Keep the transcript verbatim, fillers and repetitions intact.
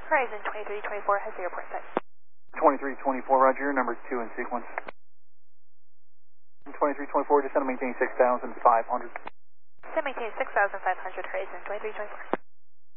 Horizon twenty-three twenty-four has the airport set. twenty-three twenty-four, roger, number two in sequence. twenty-three twenty-four, descend and maintain six thousand five hundred. Descend maintain six thousand five hundred, Horizon twenty-three twenty-four.